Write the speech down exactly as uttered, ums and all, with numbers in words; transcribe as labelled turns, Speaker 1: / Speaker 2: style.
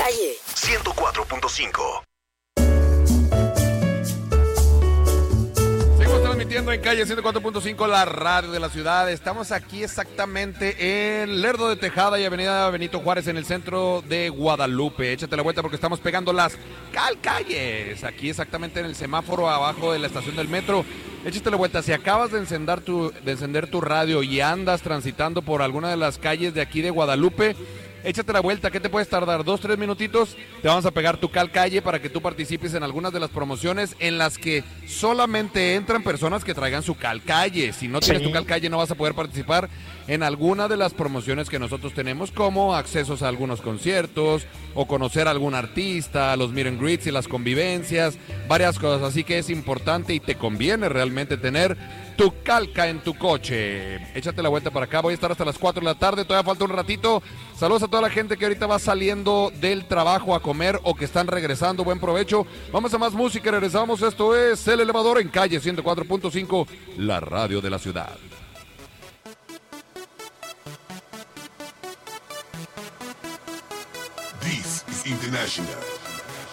Speaker 1: calle.
Speaker 2: ciento cuatro punto cinco.
Speaker 3: Seguimos transmitiendo en calle ciento cuatro punto cinco, la radio de la ciudad. Estamos aquí exactamente en Lerdo de Tejada y avenida Benito Juárez, en el centro de Guadalupe. Échate la vuelta porque estamos pegando las calcalles. Aquí exactamente en el semáforo abajo de la estación del metro. Échate la vuelta. Si acabas de encender tu, de encender tu radio y andas transitando por alguna de las calles de aquí de Guadalupe, échate la vuelta. ¿Qué te puedes tardar? Dos, tres minutitos. Te vamos a pegar tu cal calle para que tú participes en algunas de las promociones en las que solamente entran personas que traigan su cal calle. Si no tienes
Speaker 4: Sí.
Speaker 3: tu cal calle, no vas a poder participar en alguna de las promociones que nosotros tenemos, como accesos a algunos conciertos o conocer a algún artista, los meet and greets y las convivencias, varias cosas. Así que es importante y te conviene realmente tener tu calca en tu coche. Échate la vuelta para acá. Voy a estar hasta las cuatro de la tarde. Todavía falta un ratito. Saludos a toda la gente que ahorita va saliendo del trabajo a comer o que están regresando. Buen provecho. Vamos a más música. Regresamos. Esto es El Elevador en calle ciento cuatro punto cinco, la radio de la ciudad.
Speaker 2: This is International.